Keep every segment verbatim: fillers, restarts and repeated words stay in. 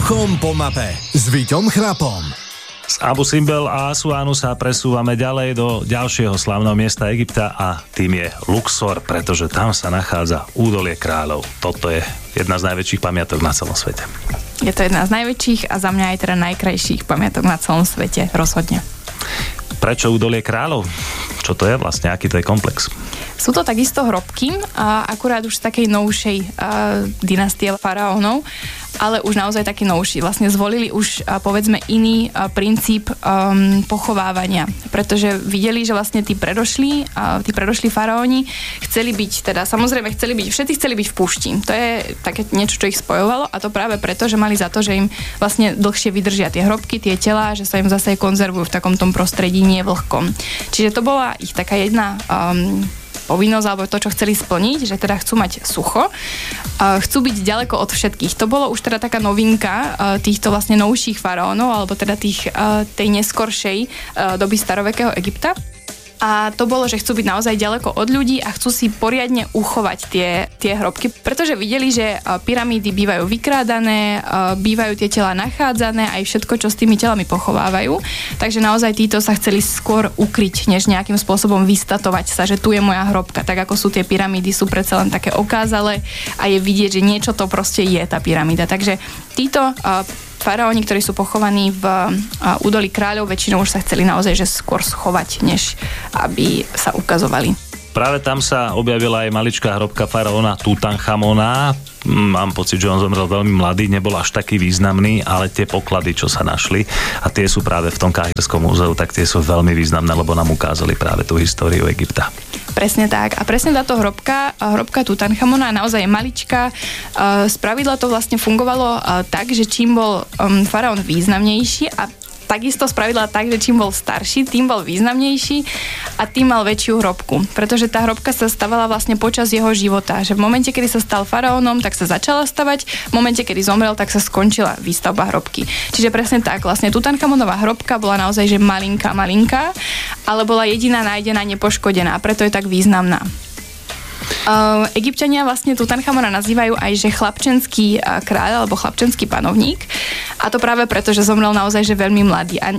Uchom po mape s Víťom Chrapom. Z Abu Simbel a Asuánu sa presúvame ďalej do ďalšieho slávneho miesta Egypta a tým je Luxor, pretože tam sa nachádza údolie kráľov. Toto je jedna z najväčších pamiatok na celom svete. Je to jedna z najväčších a za mňa aj teda najkrajších pamiatok na celom svete, rozhodne. Prečo údolie kráľov? Čo to je vlastne? Aký to je komplex? Sú to takisto hrobky, a akurát už z takej novšej a, dynastie faraónov, ale už naozaj taký novší. Vlastne zvolili už, a, povedzme, iný a, princíp um, pochovávania, pretože videli, že vlastne tí predošli, a, tí predošli faraóni chceli byť, teda samozrejme chceli byť, všetci chceli byť v púšti. To je také niečo, čo ich spojovalo, a to práve preto, že mali za to, že im vlastne dlhšie vydržia tie hrobky, tie telá, že sa im zase konzervujú v takom tom prostredí nie vlhkom. Čiže to bola ich taká jedna um, povinnosť, alebo to, čo chceli splniť, že teda chcú mať sucho, chcú byť ďaleko od všetkých. To bolo už teda taká novinka týchto vlastne novších faraónov, alebo teda tých, tej neskoršej doby starovekého Egypta. A to bolo, že chcú byť naozaj ďaleko od ľudí a chcú si poriadne uchovať tie, tie hrobky, pretože videli, že pyramídy bývajú vykrádané, bývajú tie tela nachádzané, aj všetko, čo s tými telami pochovávajú. Takže naozaj títo sa chceli skôr ukryť, než nejakým spôsobom vystatovať sa, že tu je moja hrobka. Tak ako sú tie pyramídy, sú predsa len také okázale a je vidieť, že niečo to proste je tá pyramída. Takže títo faraóni, ktorí sú pochovaní v údolí kráľov, väčšinou už sa chceli naozaj že skôr schovať, než aby sa ukazovali. Práve tam sa objavila aj maličká hrobka faraóna Tutanchamona. Mám pocit, že on zomrel veľmi mladý, nebol až taký významný, ale tie poklady, čo sa našli, a tie sú práve v tom Káhirskom múzeu, tak tie sú veľmi významné, lebo nám ukázali práve tú históriu Egypta. Presne tak. A presne táto hrobka, hrobka Tutanchamona naozaj je maličká. Spravidla to vlastne fungovalo tak, že čím bol faraón významnejší, a takisto spravidla tak, že čím bol starší, tým bol významnejší a tým mal väčšiu hrobku. Pretože tá hrobka sa stavala vlastne počas jeho života. Že v momente, kedy sa stal faraónom, tak sa začala stavať, v momente, kedy zomrel, tak sa skončila výstavba hrobky. Čiže presne tak, vlastne Tutanchamonová hrobka bola naozaj že malinká, malinká, ale bola jediná nájdená, nepoškodená, preto je tak významná. Uh, Egypťania vlastne Tutanchamona nazývajú aj, že chlapčenský uh, kráľ alebo chlapčenský panovník, a to práve preto, že zomrel naozaj že veľmi mladý a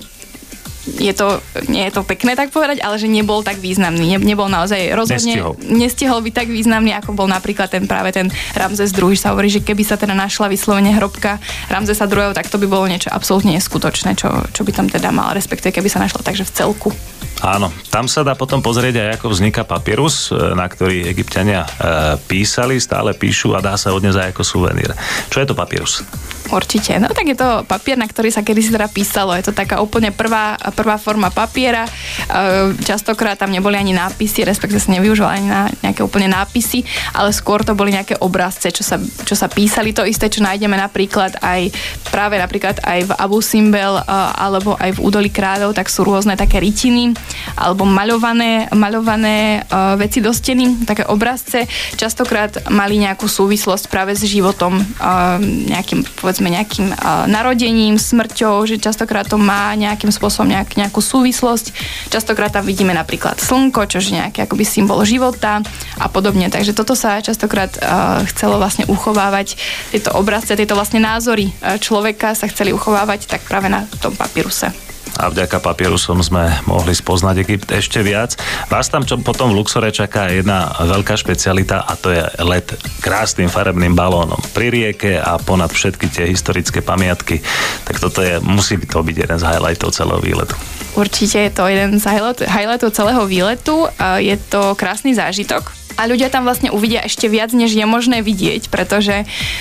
je to, nie je to pekné tak povedať, ale že nebol tak významný, ne, nebol naozaj rozhodne, nestihol. nestihol byť tak významný, ako bol napríklad ten práve ten Ramzes druhý. Sa hovorí, že keby sa teda našla vyslovene hrobka Ramzesa druhého, tak to by bolo niečo absolútne neskutočné, čo, čo by tam teda mal, respektíve keby sa našla takže v celku. Áno, tam sa dá potom pozrieť aj, ako vzniká papyrus, na ktorý Egypťania e, písali, stále píšu a dá sa odniesť aj ako suvenír. Čo je to papyrus? Určite. No tak je to papier, na ktorý sa kedysi teda písalo. Je to taká úplne prvá, prvá forma papiera. E, častokrát tam neboli ani nápisy, respektíve sa nevyužívali ani na nejaké úplne nápisy, ale skôr to boli nejaké obrazce, čo sa, čo sa písali. To isté, čo nájdeme napríklad aj práve napríklad aj v Abu Simbel e, alebo aj v údolí kráľov, tak sú rôzne také rytiny alebo maľované, maľované uh, veci do steny, také obrazce. Častokrát mali nejakú súvislosť práve s životom, uh, nejakým, povedzme, nejakým uh, narodením, smrťou, že častokrát to má nejakým spôsobom nejak, nejakú súvislosť. Častokrát tam vidíme napríklad slnko, čo je nejaký akoby symbol života a podobne. Takže toto sa častokrát uh, chcelo vlastne uchovávať, tieto obrazce, tieto vlastne názory uh, človeka sa chceli uchovávať tak práve na tom papyruse. A vďaka papierusom sme mohli spoznať Egypt ešte viac. Vás tam čo potom v Luxore čaká jedna veľká špecialita, a to je let krásnym farebným balónom pri rieke a ponad všetky tie historické pamiatky. Tak toto je, musí to byť jeden z highlightov celého výletu. Určite je to jeden z highlightov celého výletu. Je to krásny zážitok. A ľudia tam vlastne uvidia ešte viac, než je možné vidieť, pretože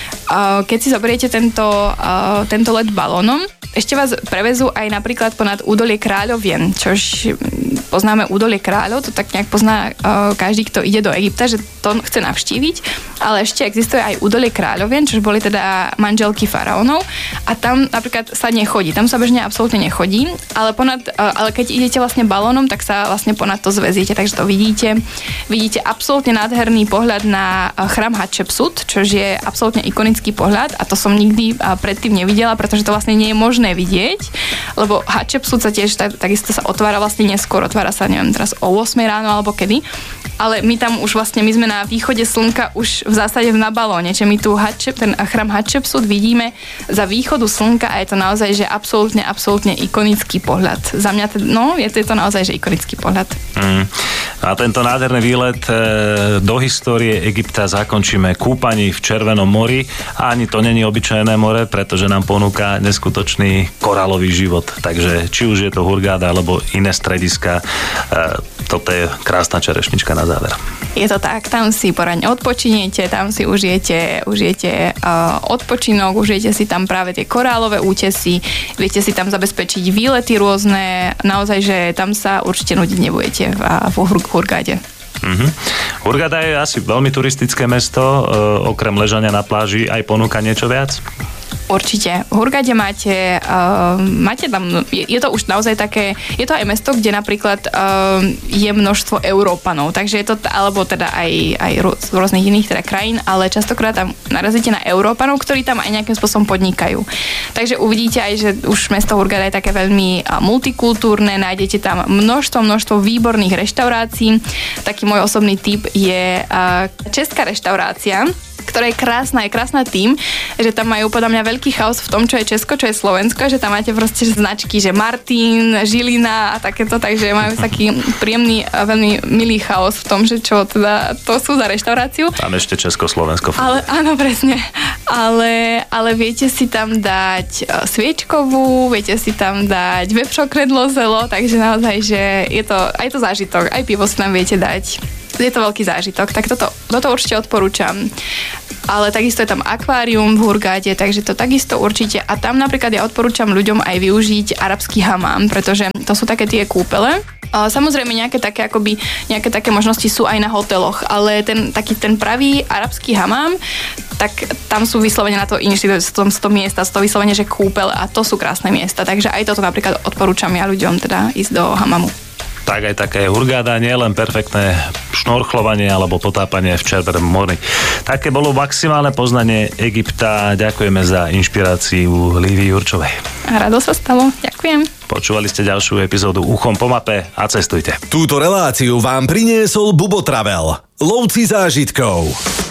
uh, keď si zoberiete tento, uh, tento let balónom, ešte vás prevezú aj napríklad ponad údolie kráľovien, čož poznáme údolie kráľov, to tak nejak pozná uh, každý, kto ide do Egypta, že to chce navštíviť, ale ešte existuje aj údolie kráľovien, čož boli teda manželky faraónov, a tam napríklad sa nechodí, tam sa bežne absolútne nechodí, ale, ponad, uh, ale keď idete vlastne balónom, tak sa vlastne ponad to zväziete, takže to vidíte, vidíte absolútne nádherný pohľad na chrám Hatšepsut, čo je absolútne ikonický pohľad, a to som nikdy predtým nevidela, pretože to vlastne nie je možné vidieť, lebo Hatšepsut sa tiež tak, takisto sa otvára vlastne neskôr, otvára sa neviem teraz o ôsmej ráno alebo kedy, ale my tam už vlastne, my sme na východe slnka už v zásade na balóne, že my tu Hatšep, ten chrám Hatšepsut vidíme za východu slnka a je to naozaj, že absolútne, absolútne ikonický pohľad. Za mňa, to, no, je to, je to naozaj, že ikonický pohľad. Mm. A tento nádherný výlet e, do histórie Egypta zakončíme kúpaní v Červenom mori a ani to není obyčajné more, pretože nám ponúka neskutočný korálový život. Takže či už je to Hurgáda alebo iné strediska, e, toto je krásna čerešnička na záver. Je to tak, tam si poradne odpočiniete, tam si užijete, užijete uh, odpočinok, užijete si tam práve tie korálové útesy, viete si tam zabezpečiť výlety rôzne, naozaj, že tam sa určite nudiť nebudete v, v Hurgáde. Mm-hmm. Hurgáda je asi veľmi turistické mesto, e, okrem ležania na pláži aj ponúka niečo viac? Určite. V Hurgáde máte, uh, máte tam, je, je to už naozaj také, je to aj mesto, kde napríklad uh, je množstvo Európanov, takže je to, alebo teda aj, aj z rôznych iných teda krajín, ale častokrát tam narazíte na Európanov, ktorí tam aj nejakým spôsobom podnikajú. Takže uvidíte aj, že už mesto Hurgáda je také veľmi uh, multikultúrne, nájdete tam množstvo, množstvo výborných reštaurácií. Taký môj osobný tip je uh, česká reštaurácia, ktorá je krásna, je krásna tým, že tam majú podľa mňa veľký chaos v tom, čo je Česko, čo je Slovensko, že tam máte proste značky, že Martin, Žilina a takéto, takže majú taký príjemný a veľmi milý chaos v tom, že čo teda to sú za reštauráciu. Tam ešte Česko-Slovensko. Ale áno, presne. Ale, ale viete si tam dať sviečkovú, viete si tam dať vepřokredlo zelo, takže naozaj, že je to aj to zážitok, aj pivo si tam viete dať. Je to veľký zážitok, tak toto, toto určite odporúčam. Ale takisto je tam akvárium v Hurgáde, takže to takisto určite. A tam napríklad ja odporúčam ľuďom aj využiť arabský hamám, pretože to sú také tie kúpele. Samozrejme nejaké také, akoby, nejaké také možnosti sú aj na hoteloch, ale ten, taký ten pravý arabský hamám, tak tam sú vyslovene na to inšti, to, to miesta, sú to vyslovene, že kúpele a to sú krásne miesta. Takže aj toto napríklad odporúčam ja ľuďom teda ísť do hamamu. Tak aj také Hurgáda, nie len perfektné šnorchlovanie alebo potápanie v Červenom mori. Také bolo maximálne poznanie Egypta. Ďakujeme za inšpiráciu Lívii Jurčovej. Rado sa stalo. Ďakujem. Počúvali ste ďalšiu epizódu Uchom po mape a cestujte. Túto reláciu vám priniesol Bubo Travel. Lovci zážitkov.